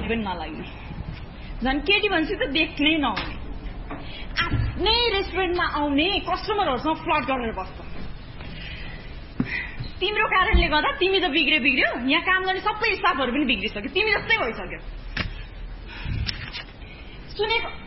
केटी पनि नलाग्ने झन् केटी भनेपछि त देख्नै नआउने आफ्नै रेस्टुरेन्टमा आउने कस्टमरहरूसँग फ्लर्ट गरेर बस्छ तिम्रो कारणले गर्दा तिमी त बिग्रियो यहाँ काम गर्ने सबै स्टाफहरू पनि बिग्रिसक्यो तिमी जस्तै भइसक्यो सुनेको